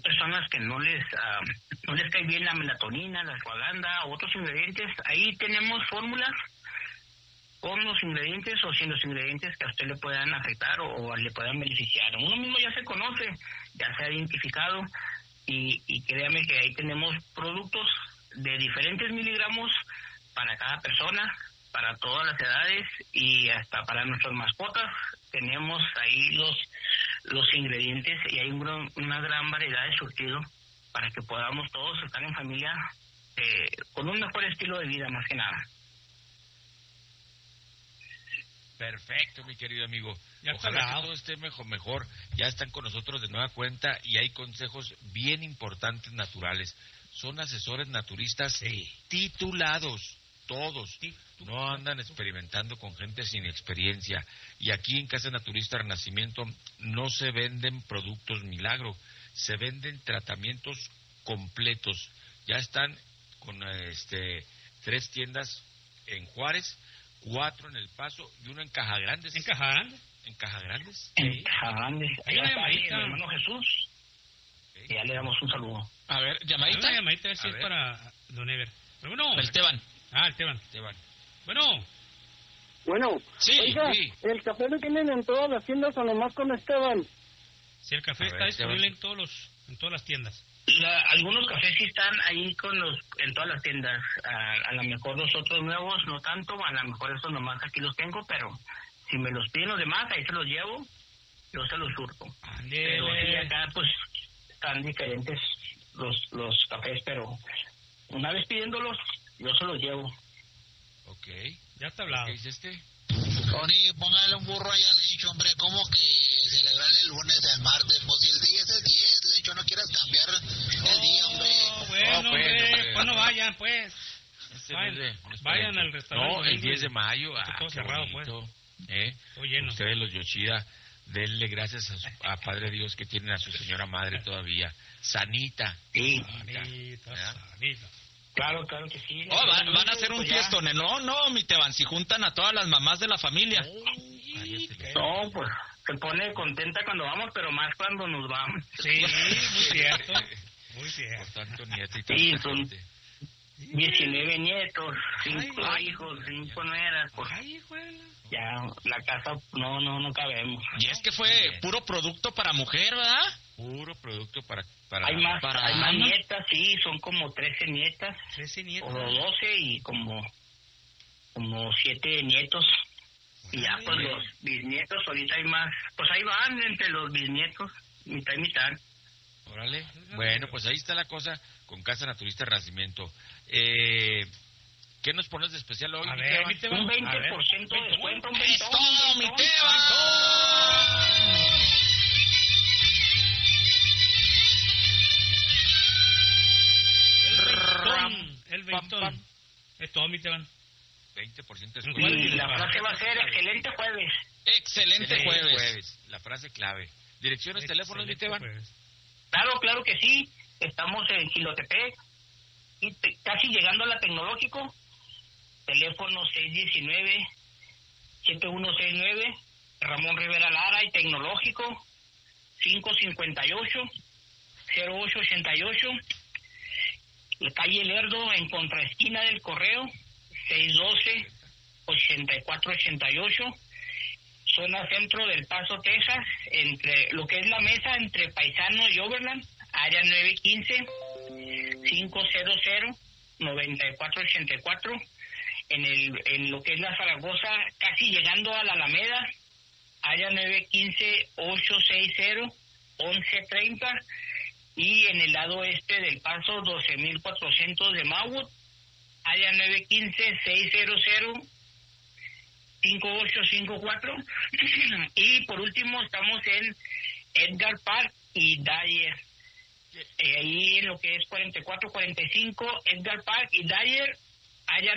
personas que no les cae bien la melatonina, la ashwagandha, otros ingredientes, ahí tenemos fórmulas con los ingredientes o sin los ingredientes que a usted le puedan afectar o le puedan beneficiar. Uno mismo ya se conoce, ya se ha identificado y créame que ahí tenemos productos de diferentes miligramos para cada persona, para todas las edades y hasta para nuestras mascotas. Tenemos ahí los ingredientes y hay una gran variedad de surtido para que podamos todos estar en familia con un mejor estilo de vida, más que nada. Perfecto, mi querido amigo. Ojalá que todo esté mejor. Ya están con nosotros de nueva cuenta y hay consejos bien importantes naturales. Son asesores naturistas titulados, todos. No andan experimentando con gente sin experiencia. Y aquí en Casa Naturista Renacimiento no se venden productos milagro, se venden tratamientos completos. Ya están con 3 tiendas en Juárez, 4 en El Paso y 1 en Caja Grandes. ¿En Caja Grandes? En Caja Grandes. Hay una llamadita. Mi hermano Jesús. Y ya le damos un saludo. A ver, llamadita. Una llamadita, a ver si es para Don Ever. Bueno. El Teban. El Teban. Bueno. Sí. Oiga, ¿el café lo tienen en todas las tiendas o nomás con Esteban? Sí, el café está disponible en todas las tiendas. Algunos cafés sí están ahí en todas las tiendas. A lo mejor los otros nuevos no tanto, a lo mejor estos nomás aquí los tengo, pero si me los piden los demás, ahí se los llevo, yo se los surto. Pero sí, acá pues están diferentes los cafés, pero una vez pidiéndolos, yo se los llevo. Ok. Ya está hablado. ¿Qué dice Tony, póngale un burro allá al Lencho, hombre. ¿Cómo que celebrarle el lunes al martes? Pues si el día es el 10, Lencho, no quieras cambiar el día, hombre. Bueno, pues no vayan, pues. Vayan al restaurante. No, el 10 de mayo. Todo cerrado, pues. Todo lleno. Ustedes, los Yoshida, denle gracias a Padre Dios que tienen a su señora madre todavía. Sanita. Sí. Sanita. Claro que sí. Van a hacer un fiestón. No, mi Teban, si juntan a todas las mamás de la familia. No, pues se pone contenta cuando vamos, pero más cuando nos vamos. Sí, muy cierto. Por tanto nieto y sí, son 19 nietos, 5 hijos, 5 nueras. Pues ya la casa no cabemos. Y es que fue puro producto para mujer, ¿verdad? Puro producto para hay más nietas, sí, son como 13 nietas. 13 nietos. O 12 y como 7 nietos. Y ya pues los bisnietos, ahorita hay más. Pues ahí van entre los bisnietos, mitad y mitad. Órale. Bueno, pues ahí está la cosa con Casa Naturista Renacimiento. ¿Qué nos pones de especial hoy? A ver, un 20% de descuento. ¡Es todo, mi Teban! El veintón. Es todo, mi Teban. 20% de descuento. Y la frase va a ser excelente jueves. Excelente jueves. La frase clave. ¿Direcciones, teléfonos, mi Teban? Claro que sí. Estamos en Xilotepec, y casi llegando a la Tecnológico. Teléfono 619-7169, Ramón Rivera Lara y Tecnológico, 558-0888. La calle Lerdo, en contraesquina del Correo, 612-8488. Zona centro del Paso, Texas, entre lo que es la mesa entre Paisano y Overland, área 915-500-9484. En lo que es la Zaragoza, casi llegando a la Alameda, área 915-860-1130. Y en el lado este del Paso, 12.400 de Mauwood, área 915-600-5854. Y por último estamos en Edgar Park y Dyer. Ahí en lo que es 4445 Edgar Park y Dyer, área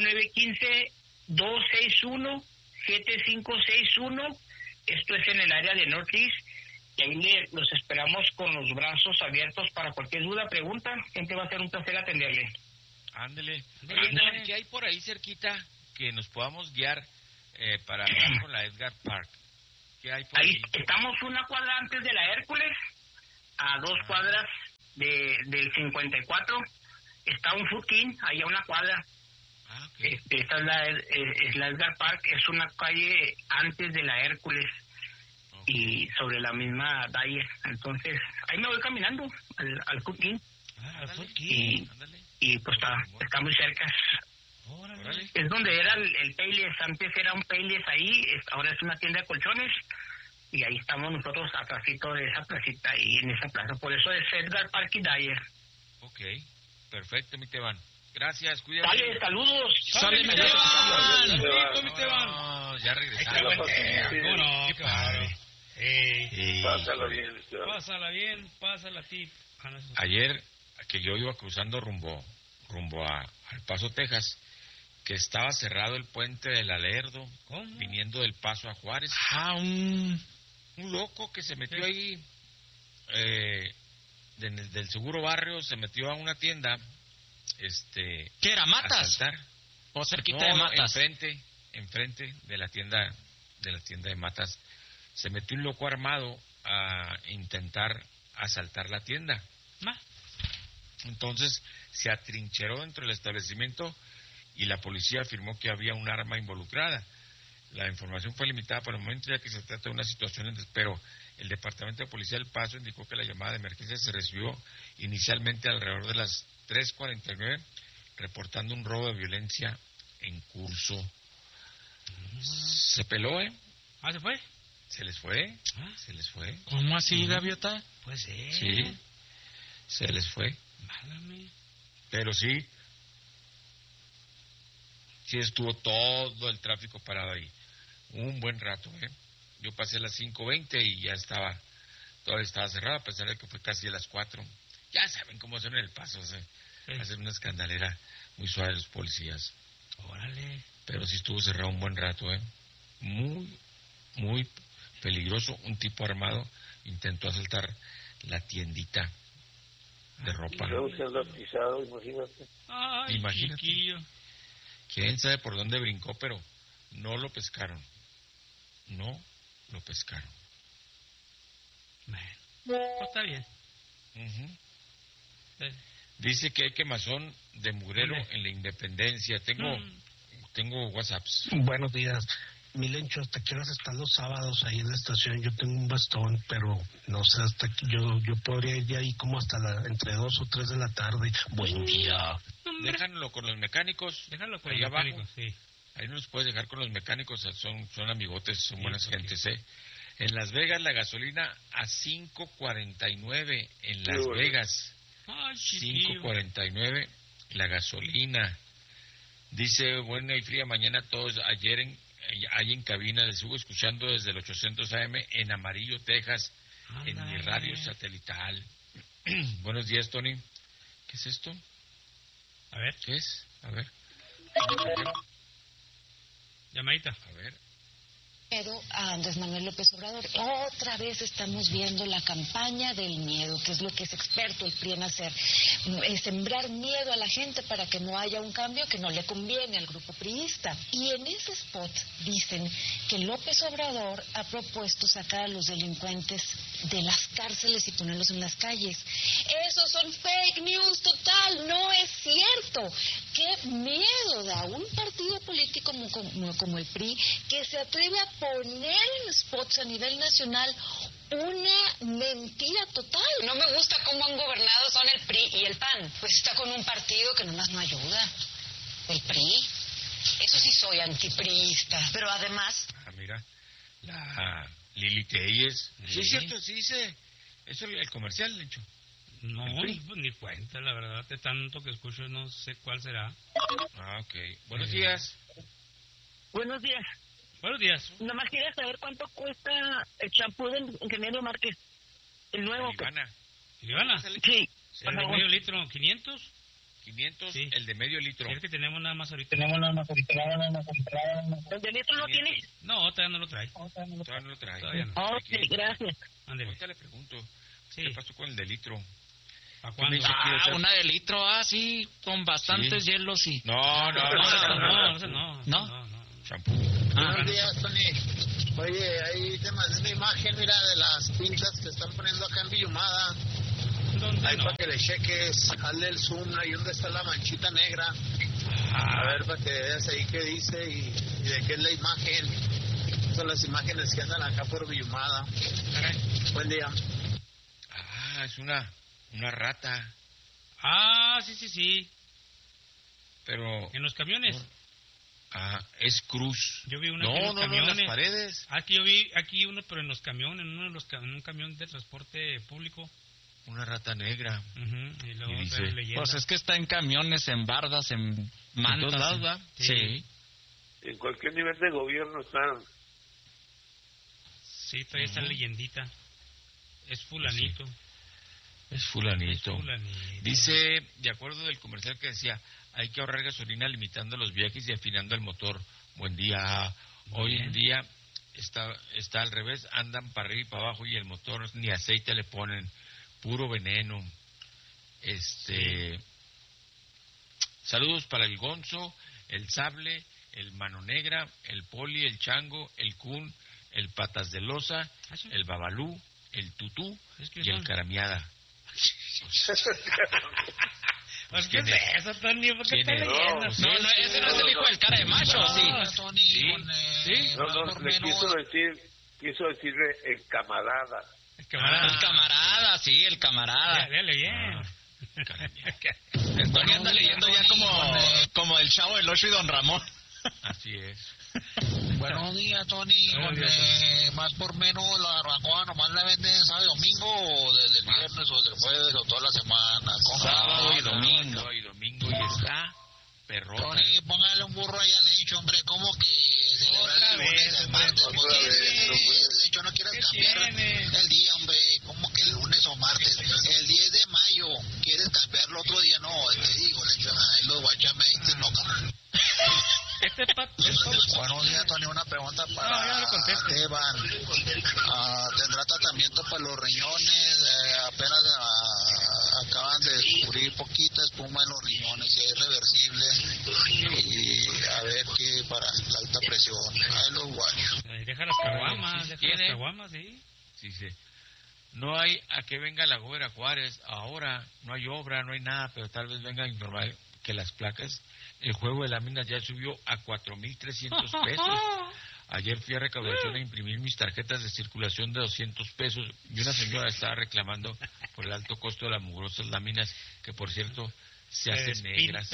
915-261-7561. Esto es en el área de Northeast. Y ahí los esperamos con los brazos abiertos para cualquier duda, pregunta. Siempre va a ser un placer atenderle. Ándele. ¿Qué hay por ahí cerquita que nos podamos guiar para hablar con la Edgar Park? ¿Qué hay por ahí? Estamos una cuadra antes de la Hércules, a 2 cuadras del 54, está un Food King, ahí a una cuadra. Okay. Esta es la Edgar Park, es una calle antes de la Hércules. Okay. Y sobre la misma Dyer. Entonces, ahí me voy caminando al Food King. Al Food King. Y pues está muy cerca. Órale. Es donde era el Payless, antes era un Payless ahí, ahora es una tienda de colchones. Y ahí estamos nosotros atrásito de esa placita, ahí en esa plaza. Por eso es Edgar Park y Dyer. Ok, perfecto, mi Teban. Gracias, cuídate. Dale, saludos. ¡Sale, mi Teban! No, ya regresamos. No, qué padre. Pásala bien. Pásala a ti. Ayer, que yo iba cruzando rumbo al Paso, Texas, que estaba cerrado el puente del Alerdo, viniendo del Paso a Juárez. Un loco que se metió ahí, del Seguro Barrio, se metió a una tienda, ¿qué era, Matas? ¿O cerquita de Matas? Enfrente de la tienda de Matas, se metió un loco armado a intentar asaltar la tienda. Entonces se atrincheró dentro del establecimiento y la policía afirmó que había un arma involucrada. La información fue limitada por el momento, ya que se trata de una situación de desespero. El Departamento de Policía del Paso indicó que la llamada de emergencia se recibió inicialmente alrededor de las 3:49, reportando un robo de violencia en curso. Se peló, ¿Se fue? Se les fue. ¿Cómo así, Gaviota? Pues sí, se les fue. Válame. Pero sí estuvo todo el tráfico parado ahí. Un buen rato, Yo pasé a las 5:20 y todavía estaba cerrado, a pesar de que fue casi a las 4. Ya saben cómo son en El Paso, hacen una escandalera muy suave los policías. Órale. Pero sí estuvo cerrado un buen rato, Muy, muy peligroso. Un tipo armado intentó asaltar la tiendita de ropa. Y luego se anda pisado, imagínate. Ay, imagínate. Chiquillo. Quién sabe por dónde brincó, pero no lo pescaron. Bueno, está bien. Dice que hay quemazón de mugrero en la Independencia. Tengo WhatsApps. Buenos días. Milencho, ¿hasta qué horas están los sábados ahí en la estación? Yo tengo un bastón, pero no sé, hasta que yo podría ir de ahí como hasta entre 2 o 3 de la tarde. Buen día. Déjalo con los mecánicos. Déjalo con ahí los abajo. mecánicos, sí. Ahí no los puedes dejar con los mecánicos, son amigotes, son buenas gentes, En Las Vegas la gasolina a 5.49 en Las Vegas. Ay, 5.49 la gasolina. Dice, buena y fría mañana todos. Ayer ahí en cabina les sigo escuchando desde el 800 AM en Amarillo, Texas, en mi radio satelital. Buenos días, Tony. ¿Qué es esto? A ver. ¿Qué es? A ver. Llamadita. A ver. Pero a Andrés Manuel López Obrador, otra vez estamos viendo la campaña del miedo, que es lo que es experto el PRI en hacer, sembrar miedo a la gente para que no haya un cambio que no le conviene al grupo priista. Y en ese spot dicen que López Obrador ha propuesto sacar a los delincuentes de las cárceles y ponerlos en las calles. Esos son fake news total, no es cierto. Qué miedo da un partido político como el PRI que se atreve a poner en spots a nivel nacional una mentira total. No me gusta cómo han gobernado son el PRI y el PAN. Pues está con un partido que nomás no ayuda. El PRI. Eso sí soy antipriista. Pero además... mira, la Lili Telles. Sí, es cierto, sí dice... Eso es el comercial, de hecho. No, ni cuenta, la verdad. De tanto que escucho, no sé cuál será. Ok. Buenos días. Buenos días. Buenos días. Nomás quería saber cuánto cuesta el champú del ingeniero Márquez. El nuevo. ¿Ilivana? Sí. ¿El de medio litro? ¿500? 500, sí. El de medio litro. Es que tenemos nada más ahorita. ¿El de litro lo tiene? No, todavía no lo trae. Todavía no lo trae. Todavía no. Ok, gracias. Ándele. Ahorita le pregunto. Sí. ¿Qué pasó con el de litro? ¿A cuándo? Una de litro, sí, con bastantes hielos y... No. Champú. Buenos días, Tony. Oye, ahí te mandé una imagen, mira, de las pintas que están poniendo acá en Villumada. Ahí para que le cheques, hazle el zoom ahí donde está la manchita negra. A ver, para que veas ahí qué dice y de qué es la imagen. Son las imágenes que andan acá por Villumada. Buen día. Es una rata. Sí. Pero... ¿En los camiones? Es cruz. Yo vi una en los camiones. No, en las paredes. Aquí yo vi uno, pero en los camiones, en un camión de transporte público. Una rata negra. Y luego dice, leyenda. Pues es que está en camiones, en bardas, en mantas. ¿En todos lados, Sí. En cualquier nivel de gobierno están. Sí, trae esa leyendita. Es fulanito. Sí. Es fulanito. Dice, de acuerdo del comercial que decía, hay que ahorrar gasolina limitando los viajes y afinando el motor. Buen día. Hoy en día está al revés, andan para arriba y para abajo y el motor ni aceite le ponen, puro veneno. Saludos para el Gonzo, el Sable, el Mano Negra, el Poli, el Chango, el Kun, el Patas de Loza, el Babalú, el Tutú y el Caramiada. Pues ¿qué es eso, Tony? ¿Por qué estás leyendo? No, ese no es el hijo del cara de macho, Tony, ¿Sí? Le quiso decirle el camarada. El camarada, sí, el camarada. Dale bien. Tony anda leyendo ya como el Chavo del Ocho y Don Ramón. Así es. Buenos días, Tony. Más por menos la barbacoa nomás la venden sábado y domingo, o desde el viernes o desde el jueves o toda la semana. Sábado y domingo y está perrota. Tony, póngale un burro ahí al Lencho, hombre. ¿Cómo que celebrar el lunes, el martes? Lencho, no quieras cambiar el día, hombre. ¿Cómo que el lunes o martes? El 10 de mayo. ¿Quieres cambiarlo otro día? No, te digo, Lencho. Ay, los guachametes no cabrón. Buenos días, Tony. Una pregunta para Esteban. ¿Tendrá tratamiento para los riñones? Apenas acaban de descubrir poquita espuma en los riñones, si es reversible. Y a ver qué para la alta presión. Ahí los guachos. Deja las caguamas, sí. Sí. No hay a que venga la gobernadora Juárez. Ahora no hay obra, no hay nada, pero tal vez venga a informar que las placas, el juego de láminas ya subió a 4,300 pesos. Ayer fui a recaudación a imprimir mis tarjetas de circulación de 200 pesos y una señora estaba reclamando por el alto costo de las mugrosas láminas, que por cierto se hacen negras.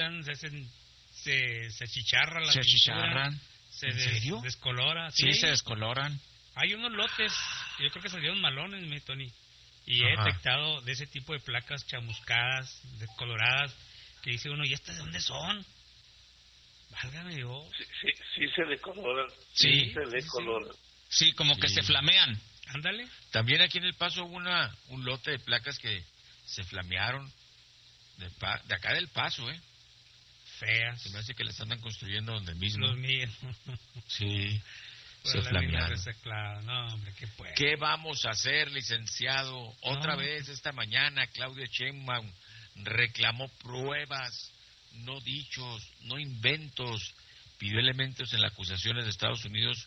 Se achicharran las achicharran. ¿En serio? Descolora. Sí, se descoloran. Hay unos lotes, yo creo que salieron malones, mi Tony, y he detectado de ese tipo de placas chamuscadas, descoloradas, que dice uno, ¿y estas de dónde son? Válgame Dios. Sí se decoloran. Sí. Se decoloran. Sí, como que se flamean. Ándale. También aquí en El Paso hubo un lote de placas que se flamearon de acá del Paso, Feas. Se me hace que las andan construyendo donde mismo. Los míos. Sí. Se flamearon. No, hombre, ¿qué puede? ¿Qué vamos a hacer, licenciado? Otra vez esta mañana Claudia Sheinbaum reclamó pruebas, no dichos, no inventos. Pidió elementos en las acusaciones de Estados Unidos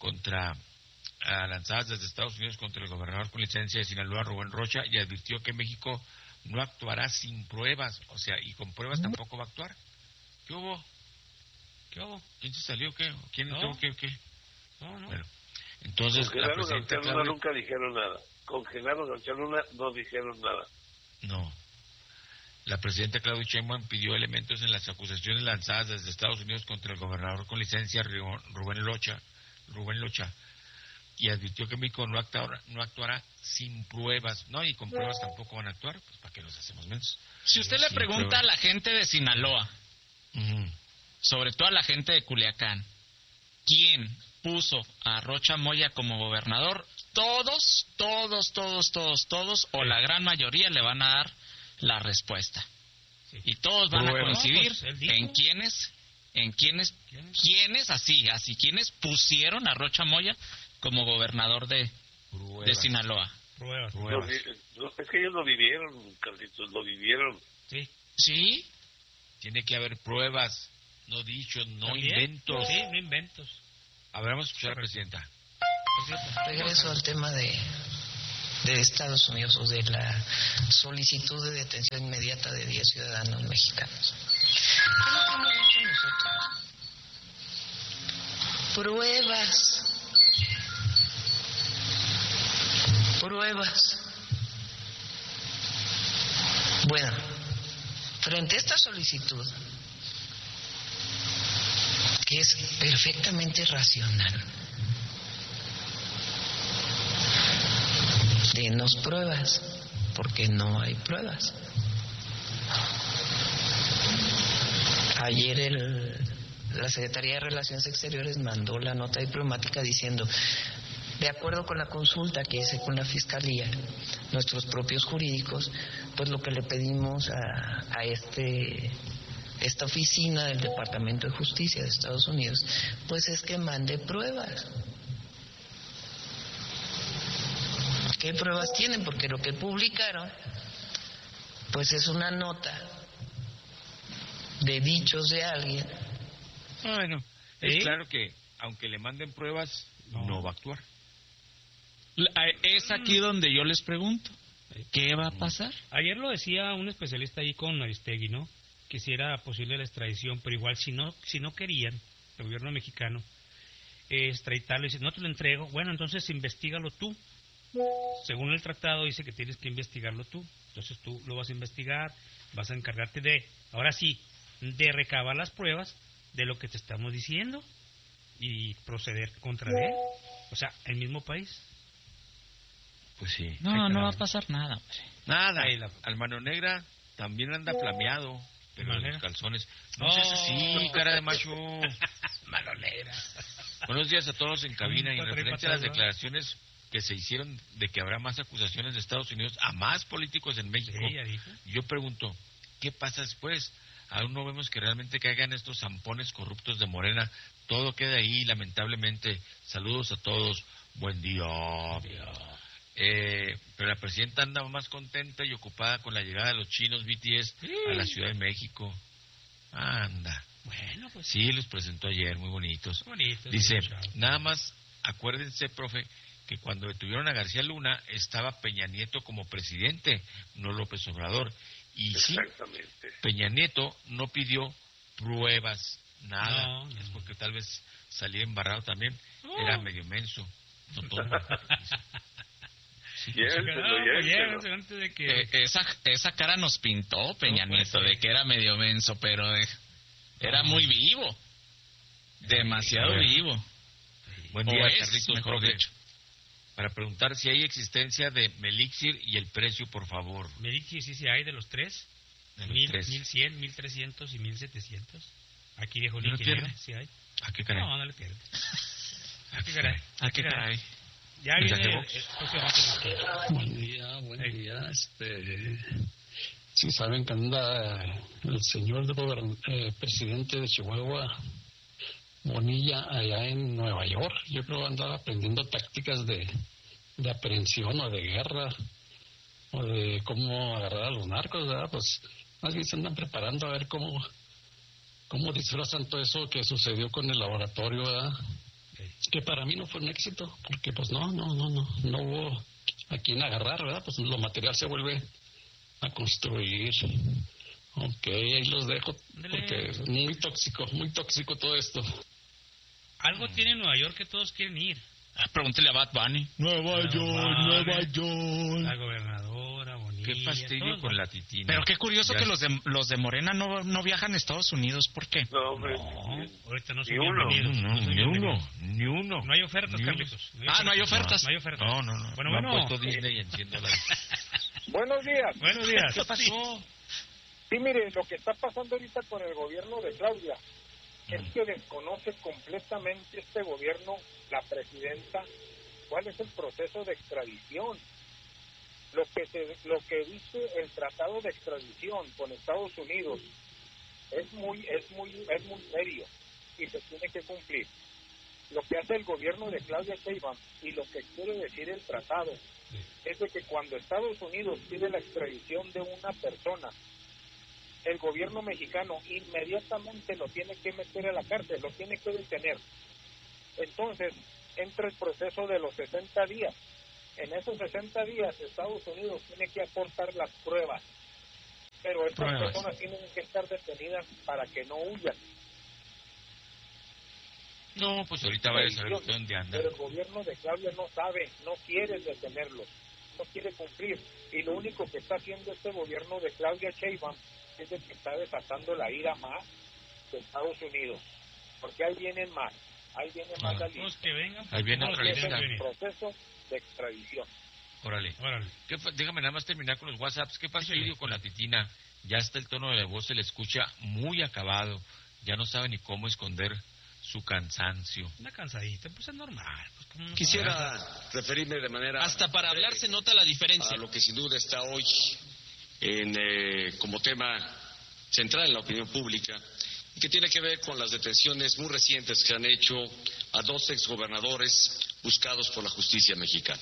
lanzadas desde Estados Unidos contra el gobernador con licencia de Sinaloa, Rubén Rocha, y advirtió que México no actuará sin pruebas, o sea, y con pruebas tampoco va a actuar. ¿Qué hubo? ¿Quién se salió? ¿Qué? ¿Quién entró? ¿Qué? No. Bueno, entonces congelaron a García Luna, nunca dijeron nada. Congelaron a García Luna, no dijeron nada. No. La presidenta Claudia Sheinbaum pidió elementos en las acusaciones lanzadas desde Estados Unidos contra el gobernador con licencia Rubén Locha, y advirtió que México no actuará sin pruebas. No, y con pruebas tampoco van a actuar, pues ¿para qué nos hacemos menos? Si usted le pregunta a la gente de Sinaloa, sobre todo a la gente de Culiacán, ¿quién puso a Rocha Moya como gobernador? Todos, o la gran mayoría le van a dar la respuesta. Sí. Y todos van a coincidir en quiénes pusieron a Rocha Moya como gobernador de Sinaloa. Pruebas. Es que ellos lo vivieron, Carlitos, lo vivieron. Sí. Tiene que haber pruebas, no dichos, no inventos. Sí, no inventos. A ver, vamos a escuchar a la presidenta. Regreso al tema de de Estados Unidos o de la solicitud de detención inmediata de 10 ciudadanos mexicanos. ¿Qué es lo que hemos dicho nosotros? Pruebas. Bueno, frente a esta solicitud, que es perfectamente racional, denos pruebas, porque no hay pruebas. Ayer la Secretaría de Relaciones Exteriores mandó la nota diplomática diciendo, de acuerdo con la consulta que hice con la Fiscalía, nuestros propios jurídicos, pues lo que le pedimos a esta oficina del Departamento de Justicia de Estados Unidos, pues es que mande pruebas. ¿Qué pruebas tienen? Porque lo que publicaron, pues es una nota de dichos de alguien. Bueno, es claro que aunque le manden pruebas, no va a actuar. Es aquí donde yo les pregunto, ¿qué va a pasar? Ayer lo decía un especialista ahí con Aristegui, ¿no? Que si era posible la extradición, pero igual si no querían, el gobierno mexicano, extraditarlo y dice, no te lo entrego, bueno, entonces investígalo tú. Según el tratado dice que tienes que investigarlo tú, entonces tú lo vas a investigar, vas a encargarte ahora sí, de recabar las pruebas de lo que te estamos diciendo y proceder contra él, o sea, el mismo país. Pues sí. No va a pasar nada, hombre. Nada. Al Mano Negra también anda flameado, pero en los calzones. No seas así, cara de macho. Mano Negra. Buenos días a todos en cabina. Y referente a las declaraciones que se hicieron de que habrá más acusaciones de Estados Unidos a más políticos en México, yo pregunto, ¿qué pasa después? Aún no vemos que realmente caigan estos zampones corruptos de Morena. Todo queda ahí, lamentablemente. Saludos a todos. Buen día. Pero la presidenta anda más contenta y ocupada con la llegada de los chinos BTS a la Ciudad de México. Anda. Bueno, pues sí, los presentó ayer, muy bonitos. Dice, nada más acuérdense, profe, que cuando detuvieron a García Luna estaba Peña Nieto como presidente, no López Obrador. Y sí, Peña Nieto no pidió pruebas, nada. Es porque tal vez salía embarrado también. Era medio menso. Esa cara nos pintó Peña Nieto de que era medio menso, pero era muy vivo. Demasiado vivo. Buen día, Carlitos, mejor dicho. Para preguntar si hay existencia de Melixir y el precio, por favor. Melixir sí hay de los tres. De los 1100, 1300 y 1700. Aquí dijo Nicky, sí hay. ¿A qué caray? No le pierde. ¿A qué caray? Ya viene Buen día. Si saben que anda el señor presidente de Chihuahua, Bonilla, allá en Nueva York, yo creo que andaba aprendiendo tácticas de aprehensión o de guerra o de cómo agarrar a los narcos, ¿verdad? Pues más bien se andan preparando a ver cómo disfrazan todo eso que sucedió con el laboratorio, ¿verdad? Que para mí no fue un éxito, porque pues no hubo a quien agarrar, ¿verdad? Pues lo material se vuelve a construir. Ok, ahí los dejo, porque es muy tóxico todo esto. Algo tiene Nueva York que todos quieren ir. Pregúntele a Bad Bunny. Nueva York. La gobernadora, Bonilla. Qué fastidio con la titina. Pero qué curioso que los de Morena no viajan a Estados Unidos. ¿Por qué? No, hombre. Ahorita no son bienvenidos. Ni uno. No hay ofertas, Carlitos. No hay ofertas. No hay ofertas. No. Bueno. Han puesto Disney y enciendo la... Buenos días. ¿Qué pasó? Sí, mire, lo que está pasando ahorita con el gobierno de Claudia es que desconoce completamente este gobierno, la presidenta, cuál es el proceso de extradición. Lo que dice el tratado de extradición con Estados Unidos es muy serio y se tiene que cumplir. Lo que hace el gobierno de Claudia Sheinbaum y lo que quiere decir el tratado es de que cuando Estados Unidos pide la extradición de una persona, el gobierno mexicano inmediatamente lo tiene que meter a la cárcel, lo tiene que detener. Entonces entra el proceso de los 60 días. En esos 60 días Estados Unidos tiene que aportar las pruebas, pero estas personas tienen que estar detenidas para que no huyan. No, pues ahorita va a saber usted dónde anda. Pero el gobierno de Claudia no sabe, no quiere detenerlos, no quiere cumplir. Y lo único que está haciendo este gobierno de Claudia Sheinbaum es de que está desatando la ira más de Estados Unidos. Porque ahí vienen más la lista. Pues que vengan. Ahí viene otra lista. El proceso de extradición. Órale. Déjame nada más terminar con los WhatsApps. ¿Qué fastidio con la titina? Ya está el tono de la voz, se le escucha muy acabado. Ya no sabe ni cómo esconder su cansancio. Una cansadita, pues es normal. Pues, quisiera referirme de manera... Hasta para hablar se nota la diferencia. A lo que sin duda está hoy como tema central en la opinión pública, que tiene que ver con las detenciones muy recientes que han hecho a 2 exgobernadores buscados por la justicia mexicana.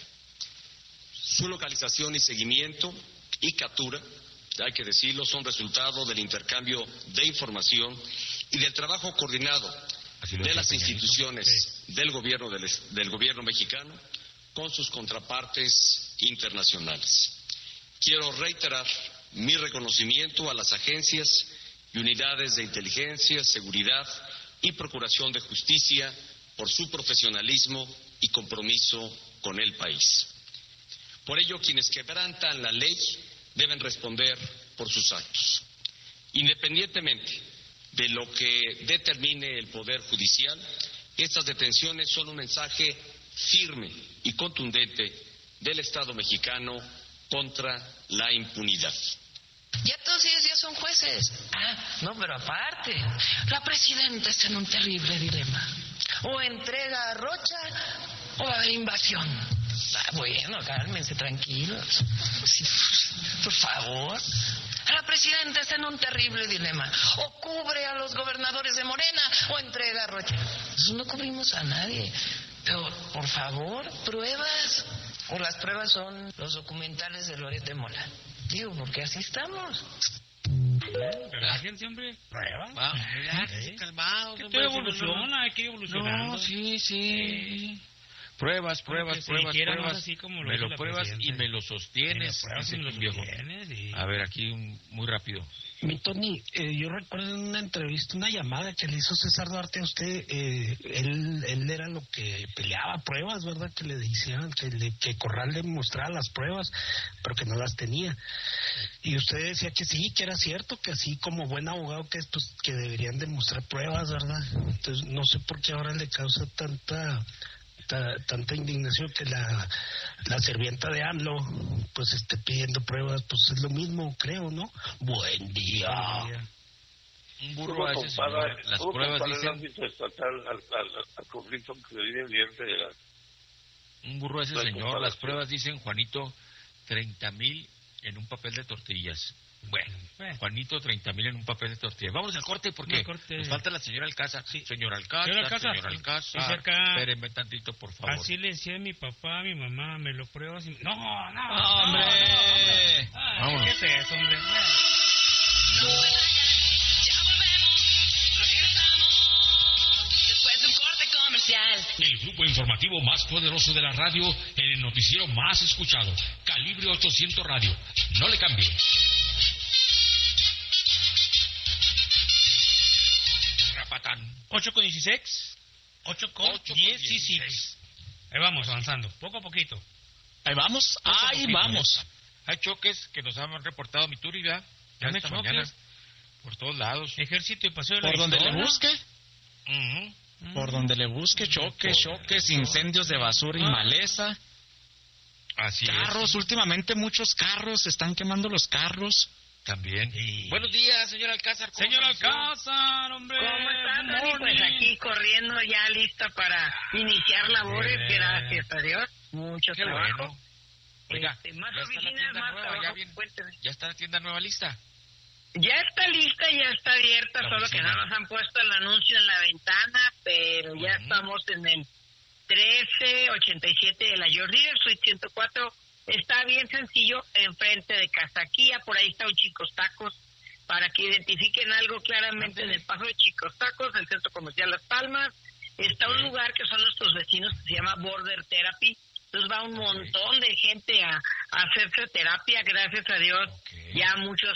Su localización y seguimiento y captura, hay que decirlo, son resultado del intercambio de información y del trabajo coordinado de las instituciones del gobierno mexicano con sus contrapartes internacionales. Quiero reiterar mi reconocimiento a las agencias y unidades de inteligencia, seguridad y procuración de justicia por su profesionalismo y compromiso con el país. Por ello, quienes quebrantan la ley deben responder por sus actos. Independientemente de lo que determine el Poder Judicial, estas detenciones son un mensaje firme y contundente del Estado mexicano contra la impunidad. Ya todos ellos ya son jueces. No, pero aparte, la presidenta está en un terrible dilema. O entrega a Rocha o va a haber invasión. Bueno, cálmense, tranquilos. Sí, por favor. La presidenta está en un terrible dilema. O cubre a los gobernadores de Morena o entrega a Rocha. Eso no cubrimos a nadie. Pero, por favor, pruebas. O las pruebas son los documentales de Loret de Mola. Digo, porque así estamos. Relájense, hombre. Prueba. Calmados. Que todo evoluciona, hay que ir evolucionando. No, sí. Pruebas. Así como me lo pruebas y me lo sostienes. A ver, aquí muy rápido. Mi Tony, yo recuerdo en una entrevista, una llamada que le hizo César Duarte a usted, él era lo que peleaba pruebas, ¿verdad? Que le decían que Corral le mostraba las pruebas, pero que no las tenía. Y usted decía que sí, que era cierto, que así como buen abogado que es, pues que deberían demostrar pruebas, ¿verdad? Entonces no sé por qué ahora le causa tanta indignación que la sirvienta de AMLO pues esté pidiendo pruebas. Pues es lo mismo, creo, ¿no? Buen día. Un burro a ese señor. Las pruebas dicen... el ámbito estatal al conflicto que se vive en un burro a ese señor. Las pruebas dicen, Juanito, 30,000 en un papel de tortillas. Bueno, Juanito, 30,000 en un papel de tortillas. Vamos al corte porque nos falta la señora Alcázar. Sí. Señor Alcázar. Espérenme tantito, por favor. Así le decía a mi papá, a mi mamá, me lo pruebas y... ¡No, hombre! Vámonos. ¿Qué es eso, hombre? El grupo informativo más poderoso de la radio, en el noticiero más escuchado, Calibre 800 Radio. No le cambie. Rapatán. 8:16. 8:16. Ahí vamos avanzando, poco a poquito. Ahí vamos. Hay choques que nos han reportado Mituri, ¿verdad? Ya esta mañana. Por todos lados. Ejército y paseo de la Por donde le busque. Por donde le busque, choques, incendios de basura y maleza. Así carros, últimamente muchos carros, se están quemando los carros. También. Buenos días, señor Alcázar. Señor Alcázar, hombre. ¿Cómo están, Dani? Pues aquí corriendo ya lista para iniciar labores, gracias a Dios. Mucho trabajo. Bueno. Oiga, más oficinas, más trabajo. ¿Ya está la tienda nueva lista? Ya está lista, ya está abierta, solo que no nos han puesto el anuncio en la ventana, pero ya estamos en el 1387 de la Jordi, el suite 104. Está bien sencillo, enfrente de Casaquía, por ahí está un Chicos Tacos, para que identifiquen algo claramente en el paso de Chicos Tacos, el centro comercial Las Palmas. Está un lugar que son nuestros vecinos que se llama Border Therapy, Entonces va un montón de gente a hacerse terapia, gracias a Dios. Ya muchos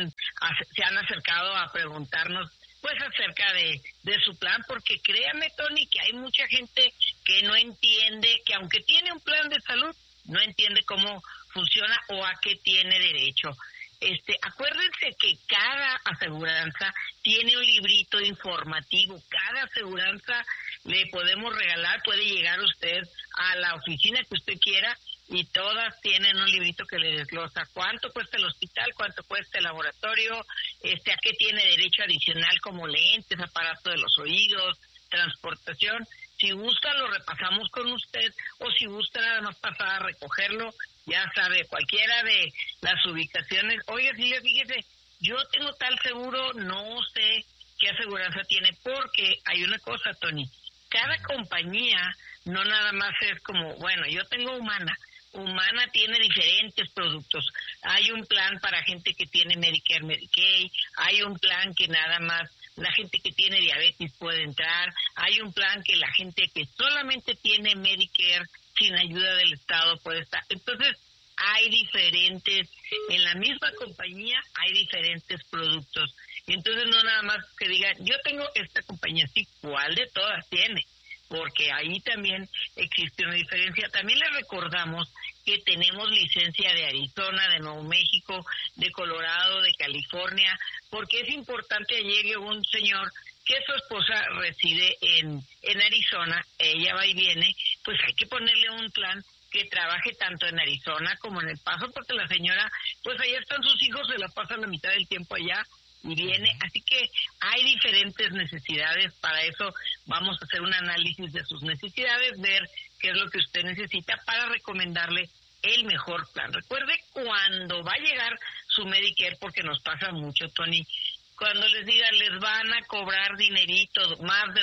se han acercado a preguntarnos pues acerca de su plan, porque créame, Tony, que hay mucha gente que no entiende, que aunque tiene un plan de salud, no entiende cómo funciona o a qué tiene derecho. Acuérdense que cada aseguranza tiene un librito informativo, cada aseguranza le podemos regalar, puede llegar usted a la oficina que usted quiera y todas tienen un librito que le desglosa cuánto cuesta el hospital, cuánto cuesta el laboratorio, a qué tiene derecho adicional como lentes, aparato de los oídos, transportación. Si gusta lo repasamos con usted o si gusta nada más pasar a recogerlo, ya sabe, cualquiera de las ubicaciones. Oye, Silvia, fíjese, yo tengo tal seguro, no sé qué aseguranza tiene, porque hay una cosa, Tony, cada compañía no nada más es como, bueno, yo tengo Humana tiene diferentes productos. Hay un plan para gente que tiene Medicare, Medicaid, hay un plan que nada más la gente que tiene diabetes puede entrar, hay un plan que la gente que solamente tiene Medicare sin ayuda del Estado puede estar. Entonces, hay diferentes, en la misma compañía hay diferentes productos. Entonces, no nada más que digan, yo tengo esta compañía, sí, ¿cuál de todas tiene? Porque ahí también existe una diferencia. También les recordamos que tenemos licencia de Arizona, de Nuevo México, de Colorado, de California, porque es importante. Ayer llegó un señor que su esposa reside en Arizona, ella va y viene, pues hay que ponerle un plan que trabaje tanto en Arizona como en El Paso, porque la señora, pues allá están sus hijos, se la pasan la mitad del tiempo allá y viene, así que hay diferentes necesidades. Para eso vamos a hacer un análisis de sus necesidades, ver qué es lo que usted necesita para recomendarle el mejor plan. Recuerde, cuando va a llegar su Medicare, porque nos pasa mucho, Tony, cuando les diga les van a cobrar dinerito, más de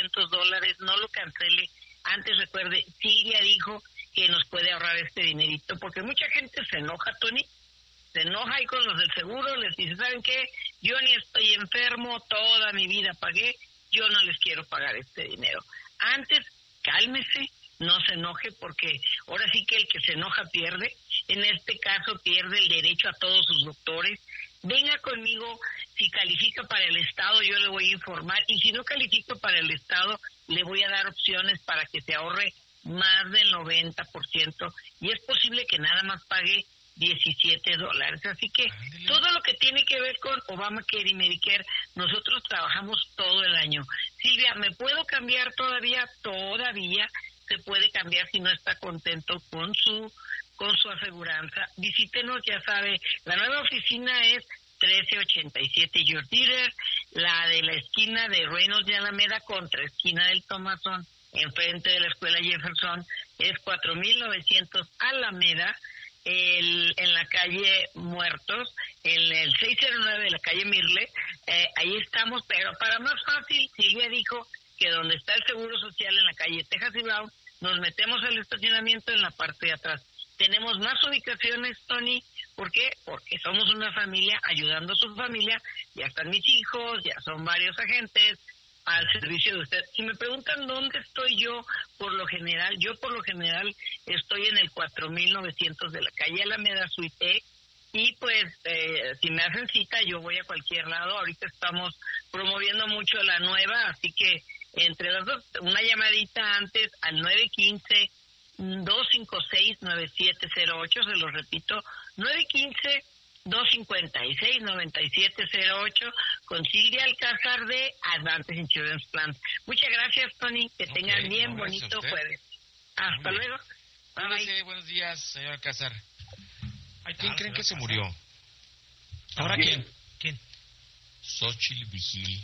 $200, no lo cancele. Antes, recuerde, Silvia dijo que nos puede ahorrar este dinerito, porque mucha gente se enoja, Tony, se enoja y con los del seguro les dice, ¿saben qué? Yo ni estoy enfermo, toda mi vida pagué, yo no les quiero pagar este dinero. Antes, cálmese, no se enoje, porque ahora sí que el que se enoja pierde. En este caso pierde el derecho a todos sus doctores. Venga conmigo, si califica para el Estado yo le voy a informar, y si no califica para el Estado le voy a dar opciones para que se ahorre más del 90%, y es posible que nada más pague $17. Así que todo lo que tiene que ver con Obamacare y Medicare, nosotros trabajamos todo el año. Silvia, ¿me puedo cambiar todavía? Todavía se puede cambiar si no está contento con su aseguranza. Visítenos, ya sabe, la nueva oficina es 1387 George Dieter, la de la esquina de Reynolds de Alameda contra esquina del Thomason, enfrente de la escuela Jefferson, es 4900 Alameda, en la calle Muertos, en el 609 de la calle Mirle, ahí estamos. Pero para más fácil, Silvia dijo que donde está el Seguro Social, en la calle Texas y Brown, nos metemos al estacionamiento en la parte de atrás. Tenemos más ubicaciones, Tony. ¿Por qué? Porque somos una familia ayudando a su familia. Ya están mis hijos, ya son varios agentes al servicio de usted. Si me preguntan dónde estoy yo, por lo general estoy en el 4900 de la calle Alameda, Suite. Y pues, si me hacen cita, yo voy a cualquier lado. Ahorita estamos promoviendo mucho la nueva, así que entre las dos, una llamadita antes al 915-256-9708, se lo repito, 915-256-9708, con Silvia Alcázar de Advantage Insurance Plan. Muchas gracias, Tony, que tengan bien bonito jueves. Hasta luego. Bye. Buenos días, señor Alcázar. ¿Quién creen que se murió? ¿Ahora quién? Xochitl Vigil.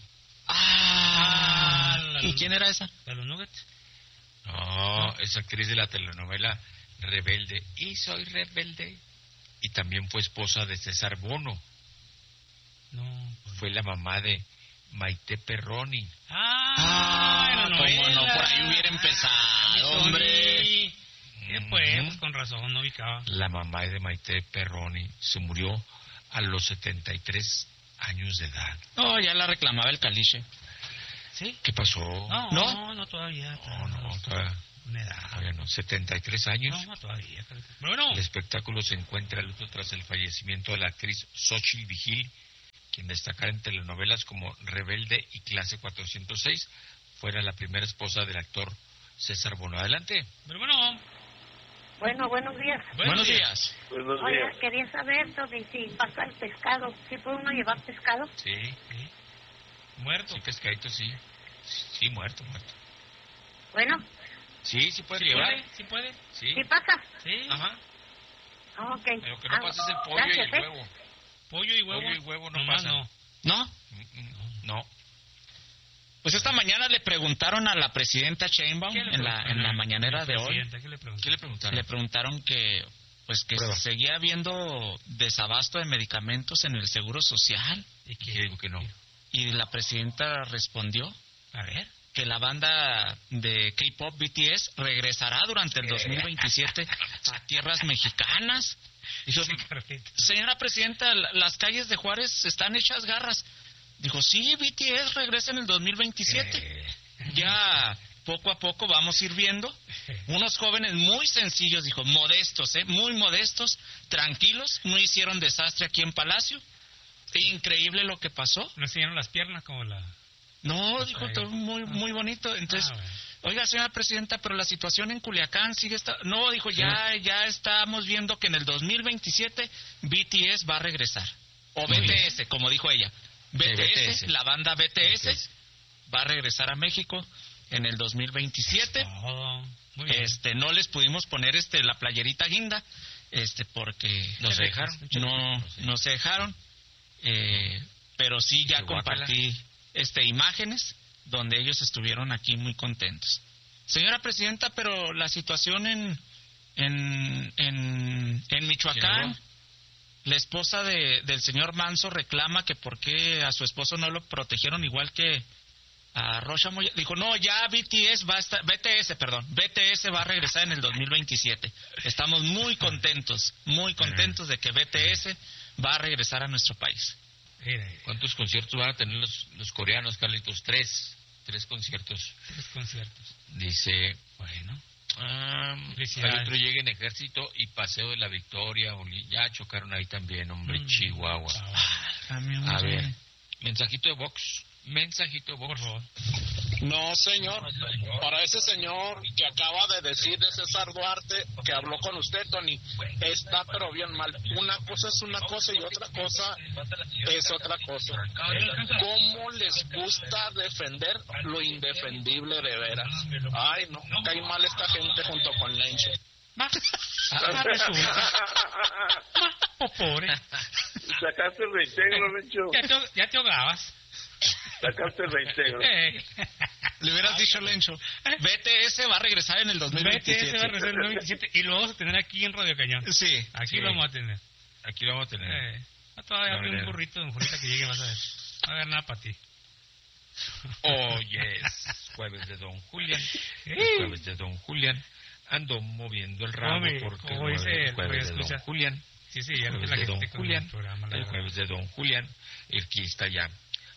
¿Y quién era esa? ¿De los Nuggets? No, es actriz de la telenovela Rebelde. Y soy rebelde. Y también fue esposa de César Bono. No. Fue la mamá de Maite Perroni. Cómo no, por ahí hubiera empezado, hombre. Pues, con razón, no ubicaba. La mamá de Maite Perroni se murió a los 73 años de edad. Ya la reclamaba el caliche. ¿Sí? ¿Qué pasó? No, todavía. No, todavía. Una edad. Todavía no, 73 años. No, todavía. Bueno. El espectáculo se encuentra luto tras el fallecimiento de la actriz Xochitl Vigil, quien destacara en telenovelas como Rebelde y Clase 406, fuera la primera esposa del actor César Bono. Adelante. Bueno, buenos días. Buenos días. Oiga, quería saber sobre si pasa el pescado. ¿Sí puede uno llevar pescado? Sí. ¿Muerto? Sí, pescadito, sí. Sí, muerto. Bueno. Sí puede llevar. Sí puede. Sí. ¿Sí pasa? Sí. Ajá. Ok. Lo que no pasa es el pollo gracias, y el huevo. Pollo y huevo no pasa. No. Pues esta mañana le preguntaron a la presidenta Sheinbaum en la mañanera de hoy. ¿Qué le preguntaron? Le preguntaron que seguía habiendo desabasto de medicamentos en el Seguro Social. ¿Y qué dijo que no? Y la presidenta respondió. A ver. Que la banda de K-pop BTS regresará durante el 2027 a tierras mexicanas. Dijo, señora presidenta, las calles de Juárez están hechas garras. Dijo, sí, BTS regresa en el 2027. Ya poco a poco vamos a ir viendo. Unos jóvenes muy sencillos, dijo, modestos, muy modestos, tranquilos, no hicieron desastre aquí en Palacio. Increíble lo que pasó. ¿No enseñaron las piernas como la...? No, dijo, todo muy bonito. Entonces, oiga, señora presidenta, pero la situación en Culiacán sigue... No, dijo, ya estamos viendo que en el 2027 BTS va a regresar. O BTS, como dijo ella. BTS, la banda BTS va a regresar a México en el 2027. No les pudimos poner la playerita guinda, porque no se dejaron. No se dejaron. Pero sí ya compartí imágenes donde ellos estuvieron aquí muy contentos. Señora presidenta, pero la situación en Michoacán, la esposa del señor Manso reclama que por qué a su esposo no lo protegieron igual que a Rocha Moya. Dijo, no, ya BTS va a regresar en el 2027. Estamos muy contentos de que BTS va a regresar a nuestro país. ¿Cuántos conciertos van a tener los coreanos, Carlitos? Tres conciertos. Dice, bueno, hay otro llega en Ejército y Paseo de la Victoria. Ya chocaron ahí también, hombre, Chihuahua. A ver, mensajito de Vox. Por favor. No, señor. Para ese señor que acaba de decir de César Duarte, que habló con usted, Tony, está pero bien mal. Una cosa es una cosa y otra cosa es otra cosa. ¿Cómo les gusta defender lo indefendible de veras? Ay, no, cae mal esta gente junto con Lencho. Pobre. Sacaste el reintegro, Lencho. Ya te ahogabas. Sacaste el reintegro. Le hubieras dicho, Lencho, BTS va a regresar en el 2027. BTS va a regresar en el 2027 y lo vamos a tener aquí en Radio Cañón. Sí. Aquí lo vamos a tener. Todavía hay un burrito que llegue, vas a ver. No va a haber nada para ti. Jueves de Don Julián. Jueves de Don Julián. Ando moviendo el rabo porque el jueves de Don Julián. Sí, ya el jueves de Don Julián. El jueves de Don Julián. Aquí está ya.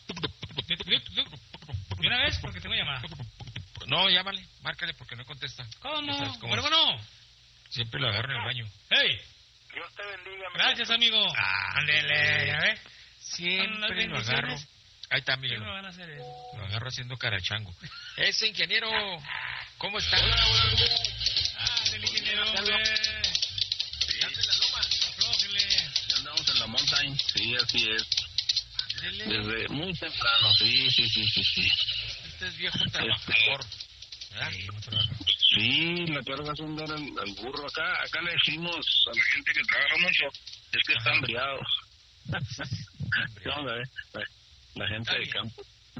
¿Y una vez? Porque tengo llamada. No, llámale, márcale porque no contesta. ¿Cómo? ¿Pero no? Siempre lo agarro en el baño. ¡Hey! Dios te bendiga. Gracias, amigo. Ándele, ya ves. Siempre lo agarro. Ahí está, mírenlo. Lo agarro haciendo carachango. Ese ingeniero, ¿cómo está? Ándele, ingeniero. Ya andamos en la montaña. Sí, así es. Desde muy temprano, sí. Este es viejo trabajador. Sí, la carga es un dar al burro. Acá le decimos a la gente que trabaja mucho, es que está hambriado. La gente de campo.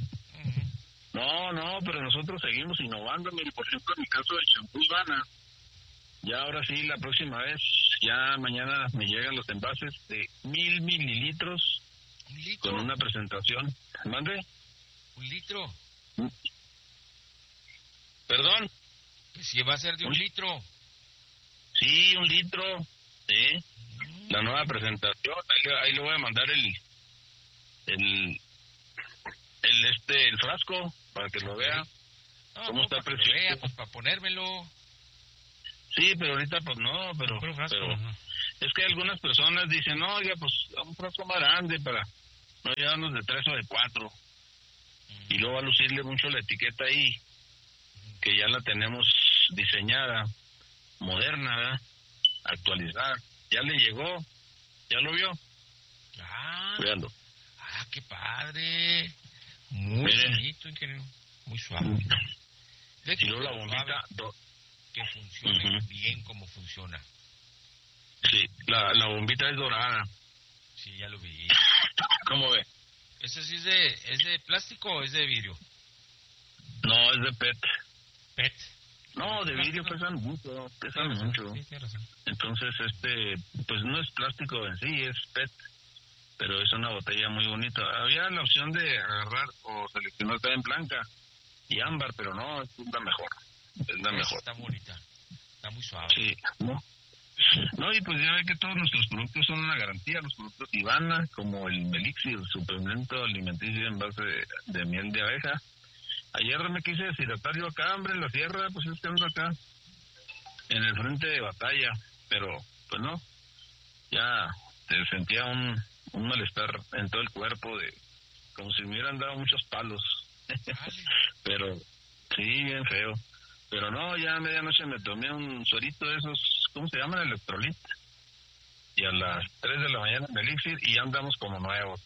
No, pero nosotros seguimos innovando. Mire, por ejemplo, en el caso del champú Ivana, ya ahora sí, la próxima vez, ya mañana me llegan los envases de 1,000 mililitros. Con una presentación. ¿Mande? 1 litro. ¿Perdón? Que si va a ser de 1 litro. Sí, 1 litro. Sí. La nueva presentación. Ahí le voy a mandar el el frasco, para que lo vea. No, ¿Cómo está para precioso? que lo vea, pues para ponérmelo. Sí, pero ahorita pues no, pero es que algunas personas dicen, no, oiga, pues un frasco más grande para no llevarnos de 3 o de 4. Y luego va a lucirle mucho la etiqueta ahí, que ya la tenemos diseñada, moderna, ¿verdad? Actualizada. Ya le llegó, ya lo vio. Véalo. Qué padre. Muy bonito, ingeniero. Muy suave. Y luego la bombita... Que funcione bien como funciona. Sí, la bombita es dorada. Sí, ya lo vi. ¿Cómo ve? ¿Ese sí es de plástico o es de vidrio? No, es de PET. ¿PET? No, de vidrio pesan mucho. Sí, tiene razón. Entonces, pues no es plástico en sí, es PET. Pero es una botella muy bonita. Había la opción de agarrar o seleccionar en blanca y ámbar, pero no, es la mejor. Es la mejor. Está bonita. Está muy suave. Sí, no, y pues ya ve que todos nuestros productos son una garantía. Los productos Ivana, como el Melixir, suplemento alimenticio en base de miel de abeja. Ayer me quise deshidratar yo acá, hombre, en la sierra, pues es que ando acá, en el frente de batalla. Pero, pues no, ya sentía un malestar en todo el cuerpo, como si me hubieran dado muchos palos. Pero, sí, bien feo. Pero no, ya a medianoche me tomé un suerito de esos, ¿cómo se llaman? Electrolit. Y a las 3 de la mañana en Elixir y ya andamos como nuevos.